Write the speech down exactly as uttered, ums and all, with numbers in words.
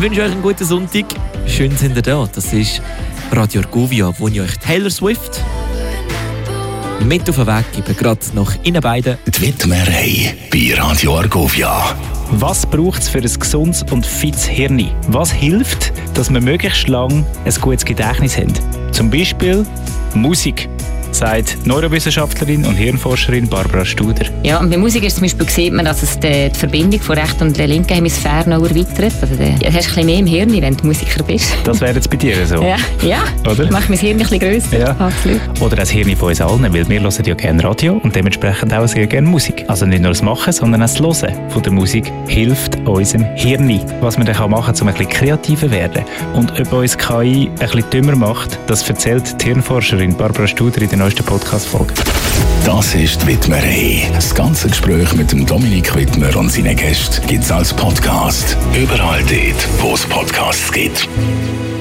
wünsche euch einen guten Sonntag. Schön sind ihr da. Das ist Radio Argovia, wo ich euch Taylor Swift mit auf den Weg gebe, gerade nach Ihnen beiden. Die Widmerei bei Radio Argovia. Was braucht es für ein gesundes und fittes Hirn? Was hilft, dass wir möglichst lange ein gutes Gedächtnis haben? Zum Beispiel Musik, sagt Neurowissenschaftlerin und Hirnforscherin Barbara Studer. Ja, und bei Musik ist zum Beispiel sieht man, dass es die, die Verbindung von rechten und der linken Hemisphäre noch erweitert. Also du hast ein bisschen mehr im Hirn, wenn du Musiker bist. Das wäre jetzt bei dir so? Ja, ja. Oder? Macht mein Hirn ein bisschen grösser. Ja. Absolut. Oder das Hirn von uns allen, weil wir hören ja gerne Radio und dementsprechend auch sehr gerne Musik. Also nicht nur das Machen, sondern auch das Hören von der Musik hilft unserem Hirn. Was man dann machen kann, um ein bisschen kreativer zu werden. Und ob uns K I ein bisschen dümmer macht, das erzählt die Hirnforscherin Barbara Studer in der neuesten Podcast-Folge. Das ist die Widmerei. Das ganze Gespräch mit dem Dominik Widmer und seinen Gästen gibt es als Podcast. Überall dort, wo es Podcasts gibt.